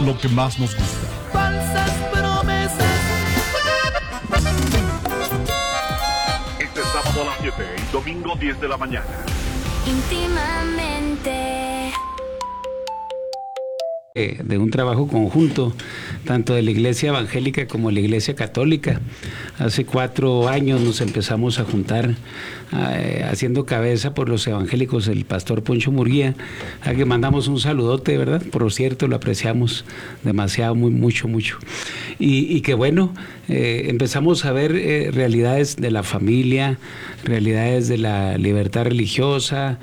lo que más nos gusta. Falsas promesas. Este sábado a las 7 y domingo 10 de la mañana. Íntimamente. De un trabajo conjunto, tanto de la Iglesia Evangélica como de la Iglesia Católica. Hace 4 años nos empezamos a juntar haciendo cabeza por los evangélicos el pastor Poncho Murguía, a que mandamos un saludote, ¿verdad? Por cierto, lo apreciamos demasiado, mucho. Y que bueno, empezamos a ver realidades de la familia, realidades de la libertad religiosa,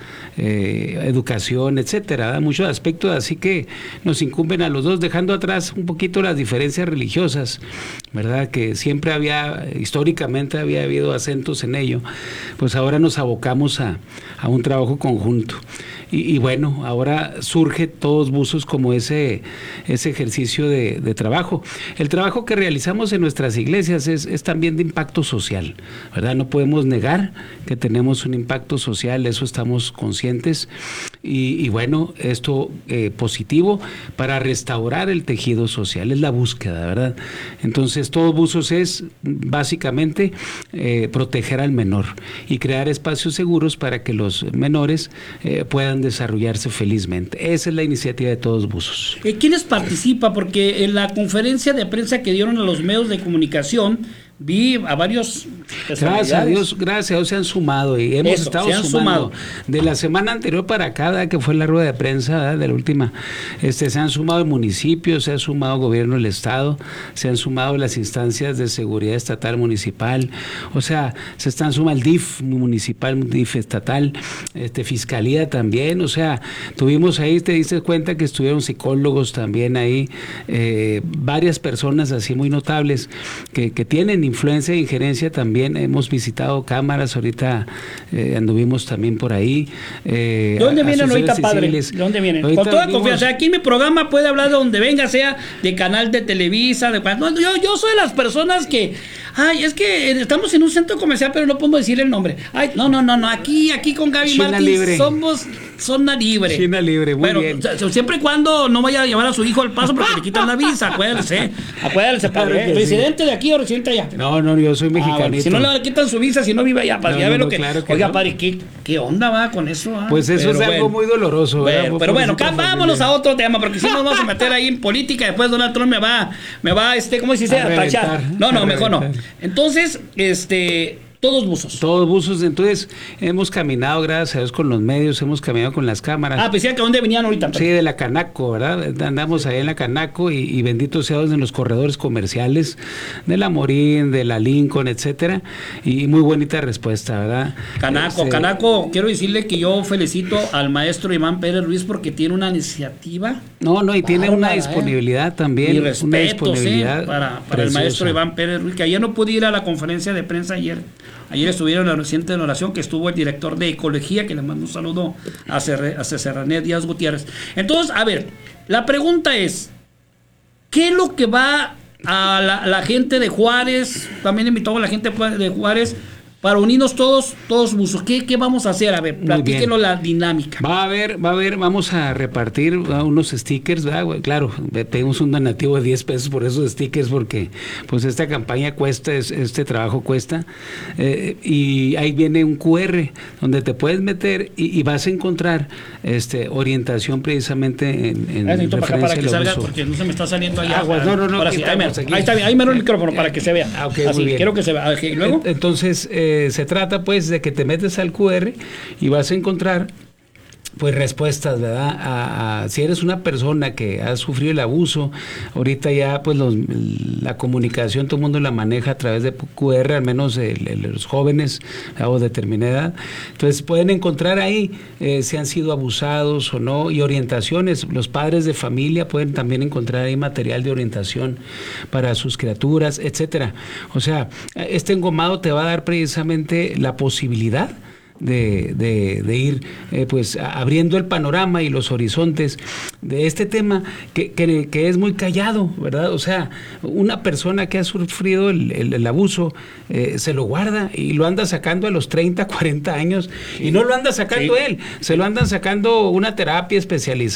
educación, etcétera, ¿verdad? Muchos aspectos, así que nos incumben a los dos, dejando atrás un poquito las diferencias religiosas, ¿verdad? Que siempre históricamente había habido acentos en ello, pues ahora nos abocamos a un trabajo conjunto. Y bueno, ahora surge Todos Buzos como ese ejercicio de trabajo. El trabajo que realizamos en nuestras iglesias es también de impacto social, ¿verdad? No podemos negar que tenemos un impacto social, eso estamos conscientes. Y bueno, esto positivo para restaurar el tejido social, es la búsqueda, ¿verdad? Entonces, Todos Buzos es básicamente proteger al menor y crear espacios seguros para que los menores puedan desarrollarse felizmente. Esa es la iniciativa de Todos Buzos. ¿Quiénes participan? Porque en la conferencia de prensa que dieron a los medios de comunicación vi a varios. Gracias a Dios se han sumado y hemos estado sumando. De la semana anterior para acá, que fue la rueda de prensa, ¿verdad? De la última, se han sumado municipios, se ha sumado gobierno del estado, se han sumado las instancias de seguridad estatal, municipal, o sea, se están sumando el DIF municipal, DIF estatal, fiscalía también, o sea, tuvimos ahí, te diste cuenta que estuvieron psicólogos también ahí, varias personas así muy notables que tienen influencia e injerencia también. Hemos visitado cámaras, ahorita anduvimos también por ahí. ¿Dónde vienen ahorita, padre? ¿Dónde vienen? Con toda confianza. Aquí en mi programa puede hablar de donde venga, sea de canal de Televisa, de no, yo soy de las personas que, es que estamos en un centro comercial, pero no podemos decir el nombre. No, aquí con Gaby China Martins libre. somos zona libre. China libre, muy bien. Siempre y cuando no vaya a llevar a su hijo al Paso porque le quitan la visa, acuérdese, padre. Claro, ¿Residente de aquí o residente allá? No, yo soy mexicanito. Bueno, si no le quitan su visa, si no vive allá, padre, ya ve lo que... Claro que oiga, no. padre, ¿qué onda va con eso? Pues eso es algo muy doloroso. Pero bueno, vámonos a otro tema, porque si nos vamos a meter ahí en política, después Donald Trump me va ¿cómo se dice? A tachar. No, mejor no. Entonces, Todos Buzos. Entonces hemos caminado, gracias a Dios, con los medios, hemos caminado con las cámaras. Pensé que ¿dónde venían ahorita? Sí, de la Canaco, ¿verdad? Andamos ahí en la Canaco y bendito sea Dios en los corredores comerciales de la Morín, de la Lincoln, etcétera, y muy bonita respuesta, ¿verdad? Canaco, quiero decirle que yo felicito al maestro Iván Pérez Ruiz porque tiene una iniciativa. Y tiene una disponibilidad también. Y respetos para el preciosa. maestro Iván Pérez Ruiz, que ayer no pude ir a la conferencia de prensa ayer. Ayer estuvieron en la reciente oración que estuvo el director de Ecología, que le mando un saludo a Serranet Díaz Gutiérrez. Entonces, a ver, la pregunta es, ¿qué es lo que va a la gente de Juárez? También invitamos a la gente de Juárez para unirnos todos buzos. ¿Qué vamos a hacer? A ver, platíquenos la dinámica. Va a haber, vamos a repartir unos stickers, ¿verdad? Claro, tenemos un donativo de 10 pesos por esos stickers, porque pues esta campaña cuesta, este trabajo cuesta, y ahí viene un QR donde te puedes meter y vas a encontrar orientación precisamente en referencia para que salga, uso. porque no se me está saliendo allá. No, ahora sí, ahí está bien, ahí me el micrófono para que se vea. Así, quiero que se vea. ¿Y luego? Entonces, se trata pues de que te metes al QR y vas a encontrar pues respuestas, ¿verdad? Si eres una persona que ha sufrido el abuso, ahorita ya pues la comunicación todo el mundo la maneja a través de QR, al menos los jóvenes o de determinada edad. Entonces pueden encontrar ahí si han sido abusados o no, y orientaciones. Los padres de familia pueden también encontrar ahí material de orientación para sus criaturas, etcétera. O sea, este engomado te va a dar precisamente la posibilidad de ir pues abriendo el panorama y los horizontes de este tema que es muy callado, ¿verdad? O sea, una persona que ha sufrido el abuso se lo guarda y lo anda sacando a los 30, 40 años, y no lo anda sacando él, se lo andan sacando una terapia especializada